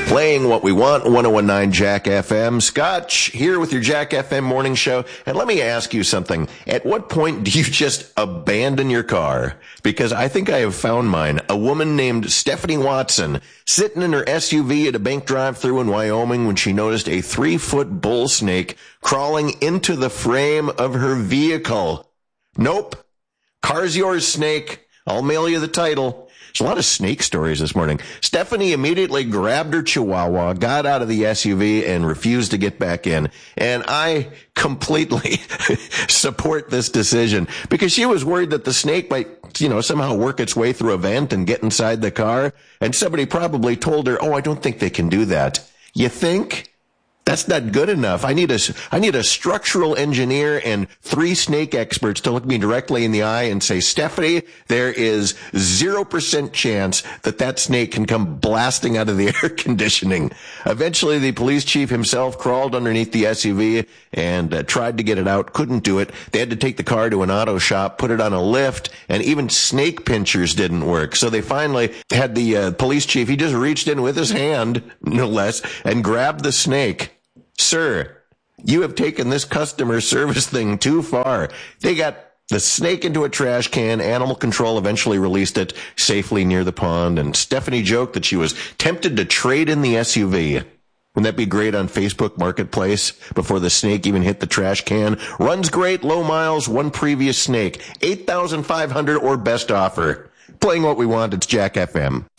Playing what we want, 1019 Jack FM. Scotch here with your Jack FM morning show. And let me ask you something. At what point do you just abandon your car? Because I think I have found mine. A woman named Stephanie Watson sitting in her SUV at a bank drive-thru in Wyoming when she noticed a 3-foot bull snake crawling into the frame of her vehicle. Nope. Car's yours, snake. I'll mail you the title. There's a lot of snake stories this morning. Stephanie immediately grabbed her chihuahua, got out of the SUV, and refused to get back in. And I completely support this decision because she was worried that the snake might, somehow work its way through a vent and get inside the car. And somebody probably told her, I don't think they can do that. You think? That's not good enough. I need a structural engineer and 3 snake experts to look me directly in the eye and say, Stephanie, there is 0% chance that snake can come blasting out of the air conditioning. Eventually, the police chief himself crawled underneath the SUV and tried to get it out. Couldn't do it. They had to take the car to an auto shop, put it on a lift, and even snake pinchers didn't work. So they finally had the police chief, he just reached in with his hand, no less, and grabbed the snake. Sir, you have taken this customer service thing too far. They got the snake into a trash can. Animal control eventually released it safely near the pond. And Stephanie joked that she was tempted to trade in the SUV. Wouldn't that be great on Facebook Marketplace before the snake even hit the trash can? Runs great, low miles, one previous snake, 8,500 or best offer. Playing what we want, it's Jack FM.